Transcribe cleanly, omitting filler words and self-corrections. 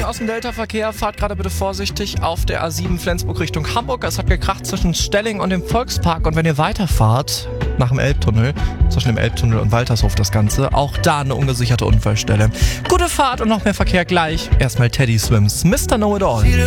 aus dem Delta-Verkehr, fahrt gerade bitte vorsichtig auf der A7 Flensburg Richtung Hamburg. Es hat gekracht zwischen Stelling und dem Volkspark. Und wenn ihr weiterfahrt, nach dem Elbtunnel, zwischen dem Elbtunnel und Waltershof das Ganze, auch da eine ungesicherte Unfallstelle. Gute Fahrt und noch mehr Verkehr gleich. Erstmal Teddy Swims, Mr. Know It All.